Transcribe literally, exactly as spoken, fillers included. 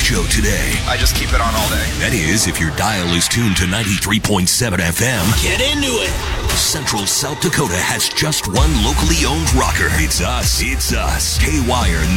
show today. I just keep it on all day. That is, if your dial is tuned to ninety-three point seven F M. Get into it. Central South Dakota has just one locally owned rocker. It's us. It's us. K-Wire